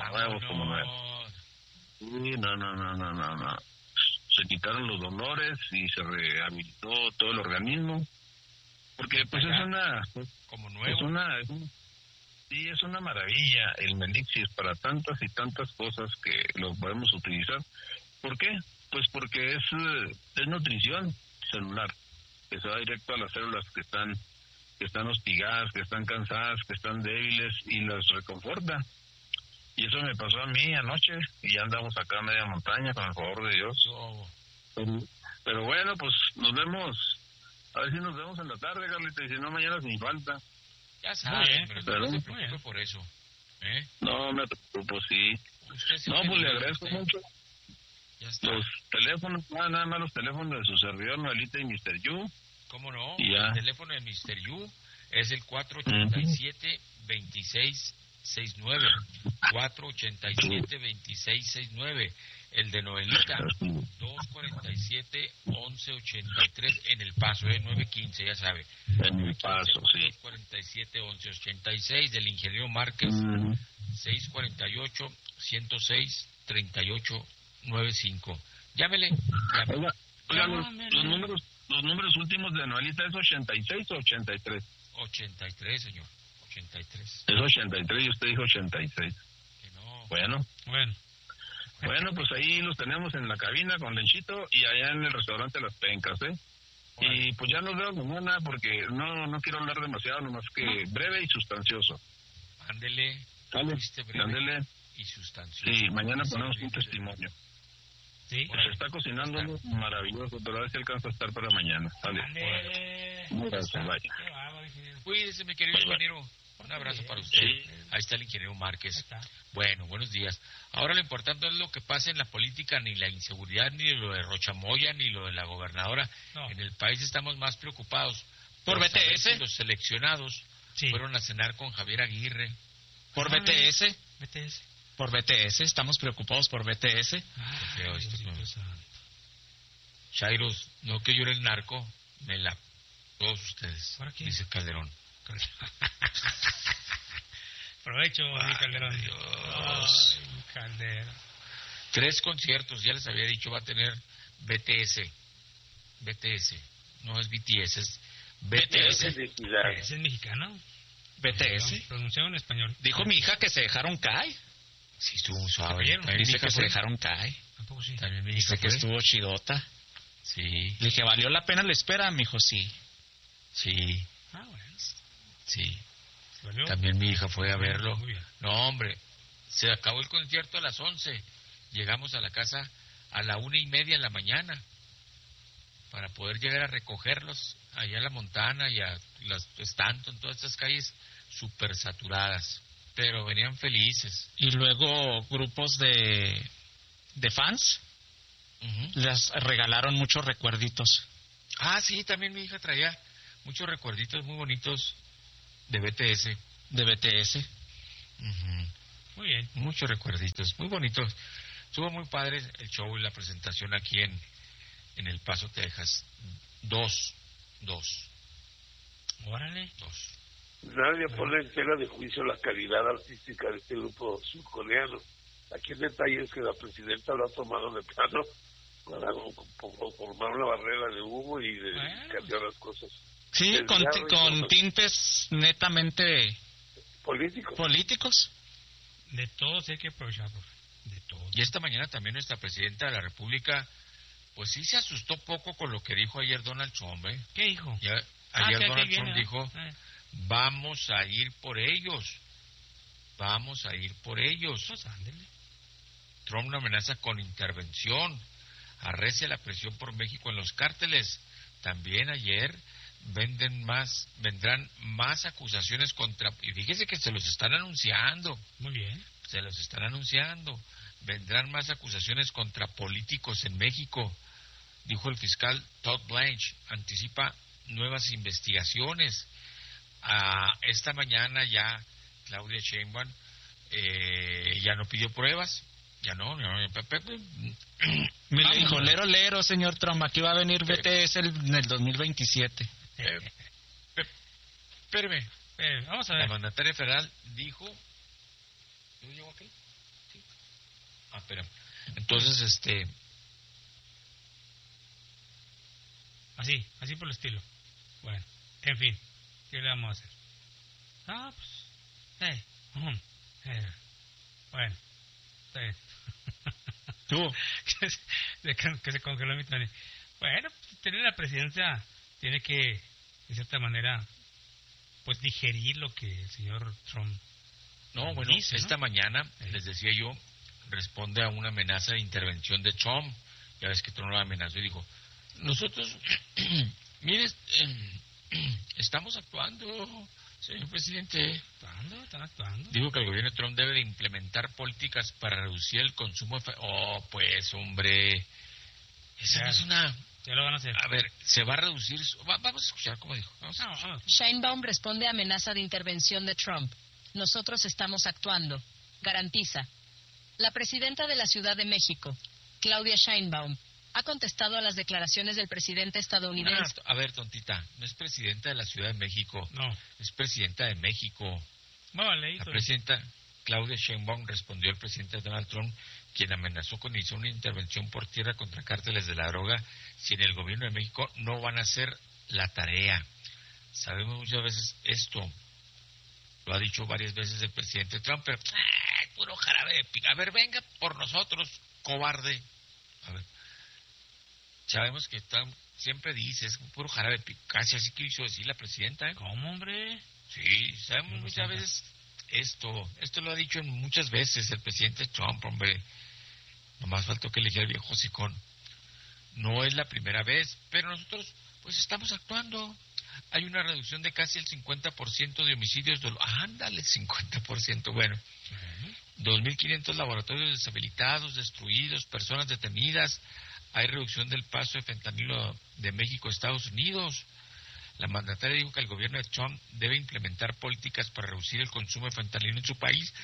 Sí, no. Se quitaron los dolores y se rehabilitó todo el organismo. Porque pues es una... Como nuevo. Sí, es una maravilla el Melixir para tantas y tantas cosas que lo podemos utilizar. ¿Por qué? Pues porque es nutrición celular, que se va directo a las células que están hostigadas, que están cansadas, que están débiles y las reconforta. Y eso me pasó a mí anoche y ya andamos acá a media montaña con el favor de Dios. Pero bueno, pues nos vemos, a ver si nos vemos en la tarde, Carlita, y si no mañana sin falta. Ya sabe, pero no se preocupe por eso. No me preocupo, sí. No, pues le agradezco mucho. Los teléfonos, nada más los teléfonos de su servidor, Noelita y Mr. Yu. ¿Cómo no? El teléfono de Mr. Yu es el 487-2669. 487-2669. El de Noelita, 247-1183 en El Paso, 915, ya sabe. En El Paso, sí. 247-1186 del ingeniero Márquez, 648-106-3895. Llámele. Oiga, los números últimos de Noelita es 86 o 83. 83, señor. 83. Es 83 y usted dijo 86. Que no. Bueno, pues ahí los tenemos en la cabina con Lenchito y allá en el restaurante Las Pencas, Y pues ya nos vemos mañana porque no quiero hablar demasiado, nomás que breve y sustancioso. Ándele. Ándele. Y sustancioso. Sí, mañana ponemos un testimonio. Sí. Pues se está cocinando algo maravilloso, pero a ver si alcanza a estar para mañana. Sale. Gracias, vaya. Cuídese, mi querido ingeniero. Un abrazo para usted. Ahí está el ingeniero Márquez. Bueno, buenos días. Ahora lo importante no es lo que pasa en la política, ni la inseguridad, ni lo de Rochamoya, ni lo de la gobernadora. No. En el país estamos más preocupados por BTS. Los seleccionados fueron a cenar con Javier Aguirre. ¿Por BTS? Por BTS, estamos preocupados por BTS. Chairos, no que yo era el narco, todos ustedes, dice Calderón. Provecho, mi Calderón. Dios. Calderón. 3 conciertos, ya les había dicho, va a tener BTS, no es BTS, es BTS. ¿Es mexicano? BTS. Pronunciado en español. Dijo mi hija que se dejaron caer. Sí, estuvo suave. Dice que se dejaron caer. Tampoco sí. También me dice que estuvo chidota. Sí. Le dije, ¿valió la pena la espera? Me dijo, sí. Sí. Bueno. Sí. ¿Valió? También mi hija fue a verlo. No, hombre. Se acabó el concierto a las 11. Llegamos a la casa a la 1:30 de la mañana para poder llegar a recogerlos allá a la Montana y a las Stanton, todas estas calles súper saturadas. Pero venían felices. Y luego grupos de de fans, les regalaron muchos recuerditos. Ah, sí, también mi hija traía muchos recuerditos muy bonitos de BTS. De BTS. Muy bien. Muchos recuerditos, muy bonitos. Estuvo muy padre el show y la presentación aquí en El Paso, Texas. Dos. Órale. Nadie pone en tela de juicio la calidad artística de este grupo surcoreano. Aquí el detalle es que la presidenta lo ha tomado de plano para formar una barrera de humo y de cambiar las cosas. Sí, con tintes netamente políticos. De todos hay que aprovecharlos. De todos. Y esta mañana también nuestra presidenta de la República, pues sí se asustó poco con lo que dijo ayer Donald Trump, ¿eh? ¿Qué dijo? Ayer Donald Trump dijo, vamos a ir por ellos. Pues ándele. Trump no amenaza con intervención, arrecia la presión por México en los cárteles. También ayer vendrán más acusaciones contra... Y fíjese que se los están anunciando. Muy bien. Se los están anunciando. Vendrán más acusaciones contra políticos en México. Dijo el fiscal Todd Blanche. Anticipa nuevas investigaciones. Esta mañana ya Claudia Sheinbaum ya no pidió pruebas. Ya no. Me le dijo, lero, señor Trump, aquí va a venir BTS en el 2027. Espérame. Vamos a ver. La mandataria federal dijo... ¿Yo llego aquí? Sí. Espera. Entonces, Así por el estilo. Bueno, en fin, ¿qué le vamos a hacer? Bueno, está bien. Tú. que se congeló mi Tony. Bueno, tener la presidencia tiene que, de cierta manera, pues digerir lo que el señor Trump dice, esta mañana, les decía yo, responde a una amenaza de intervención de Trump. Ya ves que Trump lo amenazó y dijo, nosotros, mire, estamos actuando, señor presidente. Están actuando. Dijo que el gobierno de Trump debe de implementar políticas para reducir el consumo de... pues, hombre, esa no es una... Ya lo van a hacer. A ver, se va a reducir... Vamos a escuchar cómo dijo. Sheinbaum responde a amenaza de intervención de Trump. Nosotros estamos actuando. Garantiza. La presidenta de la Ciudad de México, Claudia Sheinbaum, ha contestado a las declaraciones del presidente estadounidense. A ver, tontita, no es presidenta de la Ciudad de México. No. Es presidenta de México. La presidenta Claudia Sheinbaum respondió al presidente Donald Trump, quien amenazó con iniciar una intervención por tierra contra cárteles de la droga si en el gobierno de México no van a hacer la tarea. Sabemos muchas veces esto. Lo ha dicho varias veces el presidente Trump, pero puro jarabe de pica. A ver, venga por nosotros, cobarde. A ver, sabemos que Trump siempre dice, es puro jarabe de pica. Casi así quiso decir la presidenta, ¿eh? ¿Cómo, hombre? Sí, sabemos muchas veces esto lo ha dicho muchas veces el presidente Trump, hombre. Nomás faltó que le dijera el viejo hocicón. No es la primera vez, pero nosotros pues estamos actuando. Hay una reducción de casi el 50% de homicidios ándale, 50%, bueno. 2.500 laboratorios deshabilitados, destruidos, personas detenidas. Hay reducción del paso de fentanilo de México a Estados Unidos. La mandataria dijo que el gobierno de Trump debe implementar políticas para reducir el consumo de fentanilo en su país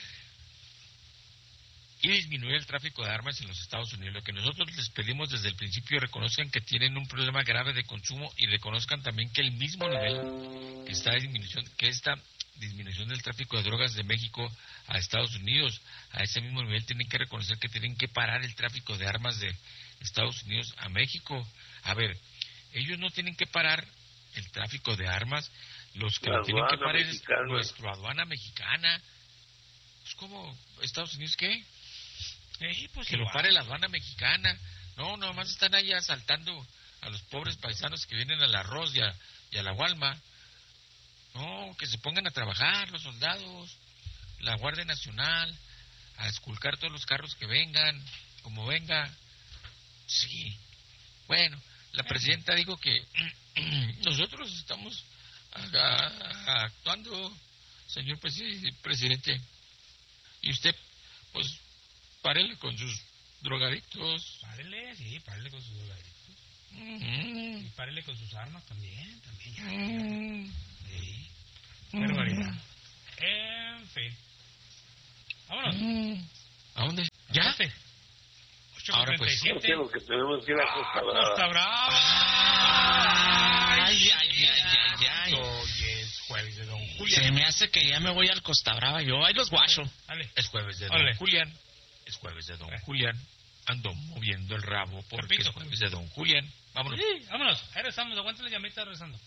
y disminuir el tráfico de armas en los Estados Unidos. Lo que nosotros les pedimos desde el principio, reconozcan que tienen un problema grave de consumo y reconozcan también que el mismo nivel que esta disminución del tráfico de drogas de México a Estados Unidos, a ese mismo nivel tienen que reconocer que tienen que parar el tráfico de armas de Estados Unidos a México. A ver, ellos no tienen que parar el tráfico de armas, los que lo tienen que parar es nuestra aduana mexicana. Pues ¿cómo? ¿Estados Unidos qué? Pues que lo pare la aduana mexicana. No, nomás están ahí asaltando a los pobres paisanos que vienen al arroz y a la Walma. No, que se pongan a trabajar los soldados, la Guardia Nacional, a esculcar todos los carros que vengan, como venga. Sí. Bueno, la presidenta dijo que nosotros estamos actuando, señor presidente, y usted, pues, párele con sus drogadictos. Párele, sí, párele con sus drogadictos. Y párele con sus armas también ya. Sí. Barbaridad. En fin. Vámonos. ¿A dónde? ¿Ya? Ahora pues. Lo que tenemos que ir a Costa Brava. Costa Brava. Ay. Hoy es jueves de Don Julián. Se me hace que ya me voy al Costa Brava. Yo ahí los guacho. Es jueves de Don Julián. Es jueves de Don Julián. Ando moviendo el rabo porque es jueves de Don Julián. Vámonos. Sí, vámonos. Ahí regresamos. Aguanta la llamita regresando.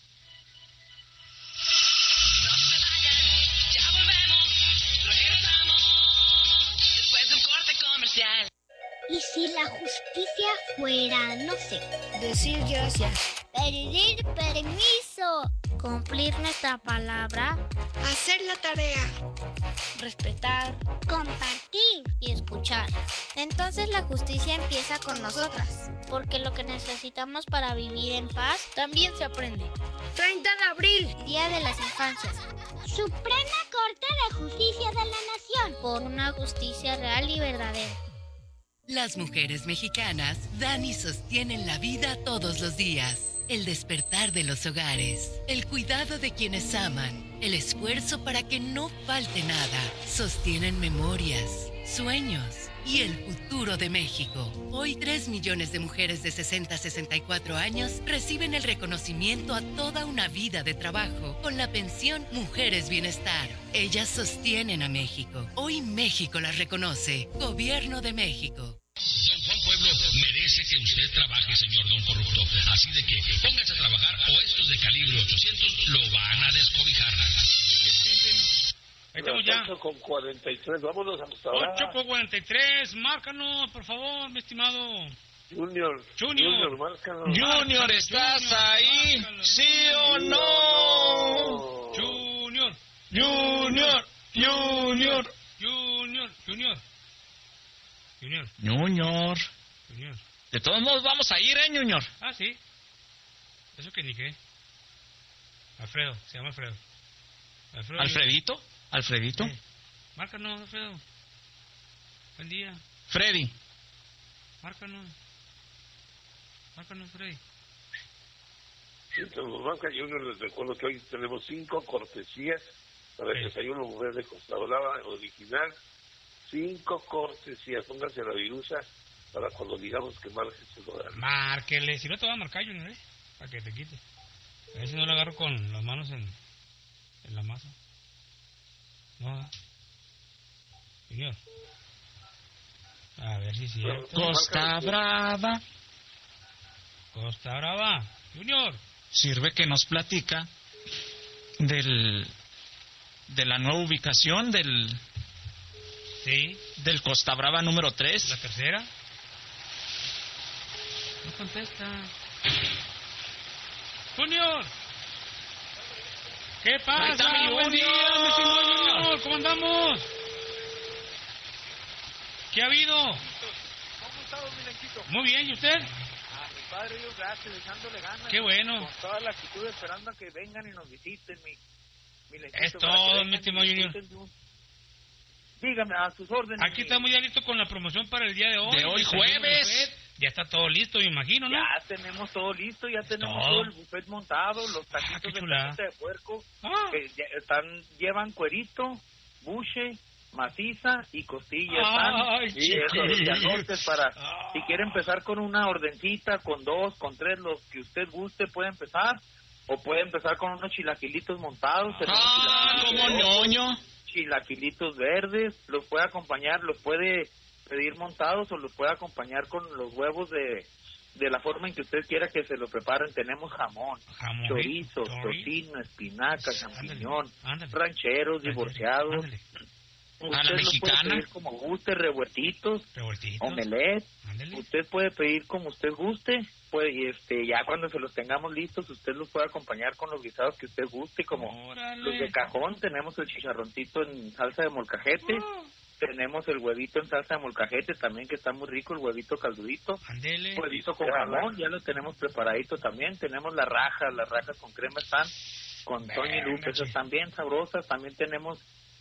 Ya volvemos. Regresamos. Después de un corte comercial. ¿Y si la justicia fuera, no sé, decir gracias, pedir permiso, cumplir nuestra palabra, hacer la tarea, respetar, compartir y escuchar? Entonces la justicia empieza con nosotras, porque lo que necesitamos para vivir en paz también se aprende. 30 de abril, Día de las Infancias. Suprema Corte de Justicia de la Nación. Por una justicia real y verdadera. Las mujeres mexicanas dan y sostienen la vida todos los días. El despertar de los hogares, el cuidado de quienes aman, el esfuerzo para que no falte nada. Sostienen memorias, sueños y el futuro de México. Hoy 3 millones de mujeres de 60 a 64 años reciben el reconocimiento a toda una vida de trabajo con la pensión Mujeres Bienestar. Ellas sostienen a México. Hoy México las reconoce. Gobierno de México. Don Juan Pueblo merece que usted trabaje, señor Don Corrupto. Así de que póngase a trabajar o estos de calibre 800 lo van a descobijar. Ahí estamos ya. 8 con 43, vámonos a Costa Brava. 8 con 43, márcanos, por favor, mi estimado. Junior, márcanos. Junior, ¿estás ahí? Márcanos. ¿Sí o no? Junior. De todos modos vamos a ir, Junior. Ah, sí. Eso que ni qué. Alfredo, se llama Alfredo. ¿Alfredito? Sí. Márcanos, Alfredo. Buen día. Freddy. Márcanos, Freddy. Sí, nos marca Junior, les recuerdo que hoy tenemos 5 cortesías para el desayuno mujer de Costa Brava original. 5 cortesías, pónganse la virusa para cuando digamos que marque se lo dan. Márquele, si no te va a marcar Junior, para que te quite. A ver si no lo agarro con las manos en la masa. No, Junior. A ver si es cierto. Costa Brava, Junior. Sirve que nos platica de la nueva ubicación del Costa Brava número 3. ¿La tercera? No contesta. Junior. ¿Qué pasa? Buen día, mi estimado Junior. ¿Cómo andamos? ¿Qué ha habido? ¿Cómo está, don Milenquito? Muy bien, ¿y usted? A mi padre Dios, gracias, echándole ganas. Qué bueno. Con toda la actitud, esperando a que vengan y nos visiten, mi Milenquito. Es todo, mi estimado Junior. Dígame, a sus órdenes. Aquí estamos ya listos con la promoción para el día de hoy. De hoy jueves. Ya está todo listo, me imagino, ¿no? Ya tenemos todo listo, ya tenemos todo el buffet montado, los taquitos de patita de puerco, que ya llevan cuerito, buche, maciza y costillas. Y esos para, si quiere empezar con una ordencita, con 2, con 3, los que usted guste, puede empezar. O puede empezar con unos chilaquilitos montados. Como ñoño. Chilaquilitos verdes, los puede acompañar, los puede pedir montados o los puede acompañar con los huevos de la forma en que usted quiera que se lo preparen. Tenemos jamón, chorizo, tocino, espinaca, champiñón, rancheros, divorciados. A la mexicana. Puede pedir como guste, revueltitos, omelette. Usted puede pedir como usted guste. Ya cuando se los tengamos listos, usted los puede acompañar con los guisados que usted guste, como los de cajón. Tenemos el chicharroncito en salsa de molcajete. Tenemos el huevito en salsa de molcajete también, que está muy rico, el huevito caldudito. Huevito con jamón, ya lo tenemos preparadito también. Tenemos las rajas con crema están con Toño y Lupe, esas están bien sabrosas. También tenemos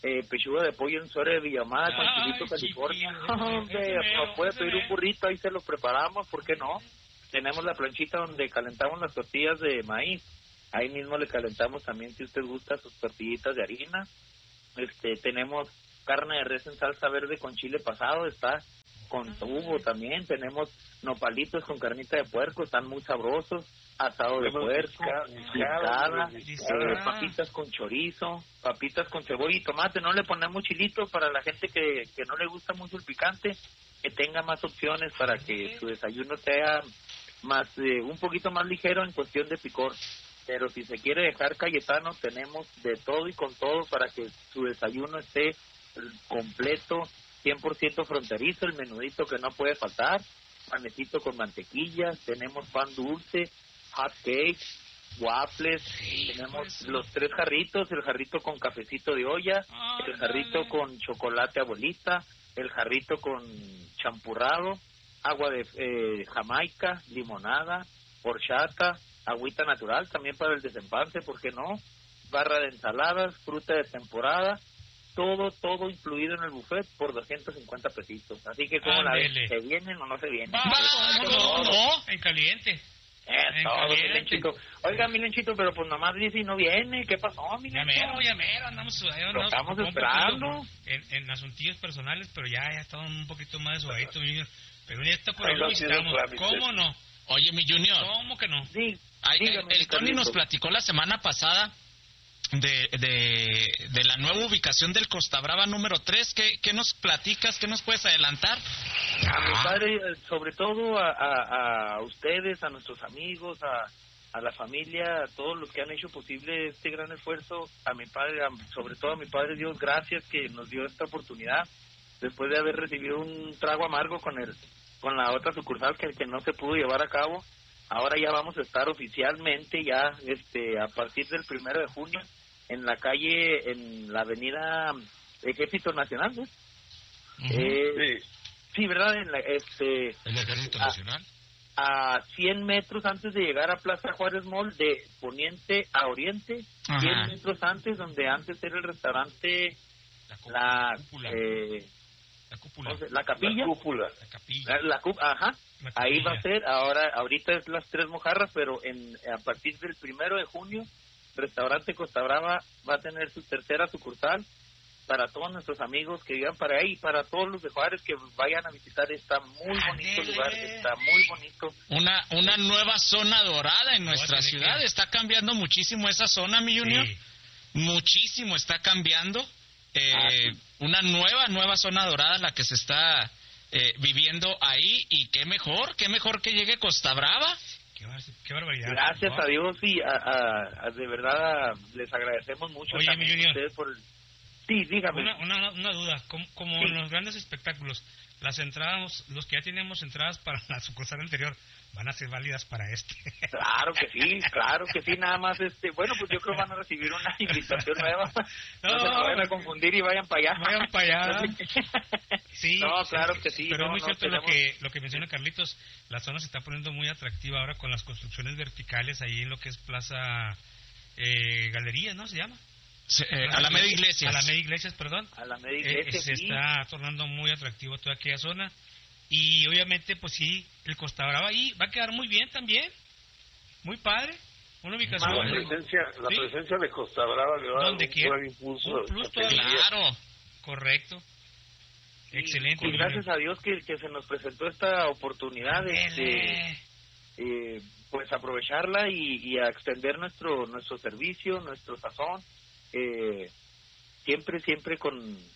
pechuga de pollo en suero de Villamada con chilito California. Hombre, nos puede pedir un burrito, ahí se lo preparamos, ¿por qué no? Tenemos la planchita donde calentamos las tortillas de maíz, ahí mismo le calentamos también, si usted gusta, sus tortillitas de harina. Tenemos carne de res en salsa verde con chile pasado, está con tubo también. Tenemos nopalitos con carnita de puerco, están muy sabrosos. Asado de puerco, picada, papitas con chorizo, papitas con cebolla y tomate. No le ponemos chilito para la gente que no le gusta mucho el picante, que tenga más opciones para que su desayuno sea más un poquito más ligero en cuestión de picor. Pero si se quiere dejar Cayetano, tenemos de todo y con todo para que su desayuno esté completo, 100% fronterizo, el menudito que no puede faltar, panecito con mantequilla, tenemos pan dulce, hot cakes, waffles, tenemos los 3 jarritos, el jarrito con cafecito de olla, el jarrito con chocolate abuelita, el jarrito con champurrado, agua de Jamaica, limonada, horchata, agüita natural también para el desempance, ¿por qué no? Barra de ensaladas, fruta de temporada, todo incluido en el buffet por 250 pesitos. Así que como la ven, ¿se vienen o no se vienen? No, en caliente. Todo, Milenchito. Oiga, Milenchito, pero pues nomás dice y no viene. ¿Qué pasó, Milenchito? Ya mero, andamos estamos esperando. En asuntillos personales, pero ya estamos un poquito más desubaditos, mi Junior. Pero ya está por ahí, lo visitamos. ¿Cómo no? Oye, mi Junior. ¿Cómo que no? Sí. El Tony nos platicó la semana pasada de la nueva ubicación del Costa Brava número 3. ¿Qué nos platicas? ¿Qué nos puedes adelantar? A mi padre, sobre todo a ustedes, a nuestros amigos, a la familia, a todos los que han hecho posible este gran esfuerzo, a mi padre, sobre todo a mi padre Dios, gracias que nos dio esta oportunidad, después de haber recibido un trago amargo con la otra sucursal que no se pudo llevar a cabo. Ahora ya vamos a estar oficialmente ya a partir del 1 de junio en la calle, en la avenida Ejército Nacional, ¿no? Sí, ¿verdad? ¿El Ejército Nacional? A 100 metros antes de llegar a Plaza Juárez Mall, de poniente a oriente, 100 metros antes, donde antes era el restaurante, la capilla. Ahí va a ser, ahorita es las Tres Mojarras, pero a partir del 1 de junio, Restaurante Costa Brava va a tener su tercera sucursal para todos nuestros amigos que vivan para ahí, para todos los de Juárez que vayan a visitar. Está muy bonito el lugar, está muy bonito. Una nueva zona dorada en nuestra ciudad, está cambiando muchísimo esa zona, mi Junior. Sí. Muchísimo está cambiando. Una nueva zona dorada la que se está viviendo ahí, y qué mejor que llegue Costa Brava. Qué barbaridad. Gracias a Dios y de verdad les agradecemos mucho. Oye, también a ustedes por Sí, dígame. Una duda, como en los grandes espectáculos, las entradas, los que ya tenemos entradas para la sucursal anterior, van a ser válidas para este. Claro que sí, nada más bueno, pues yo creo que van a recibir una invitación nueva. No se vayan a confundir y vayan para allá. Sí. No, claro que sí. Pero es muy cierto lo que menciona Carlitos, la zona se está poniendo muy atractiva ahora con las construcciones verticales ahí en lo que es Plaza Galería, ¿no se llama? Alameda Iglesias. Alameda Iglesias, perdón. Alameda Iglesias, se está tornando muy atractivo toda aquella zona. Y obviamente, pues sí, el Costa Brava ahí va a quedar muy bien también. Muy padre. Una ubicación. La presencia de Costa Brava le va a dar un buen impulso. Un plus todavía. Claro. Correcto. Excelente. Y gracias a Dios que se nos presentó esta oportunidad pues aprovecharla y a extender nuestro servicio, nuestro sazón. Siempre con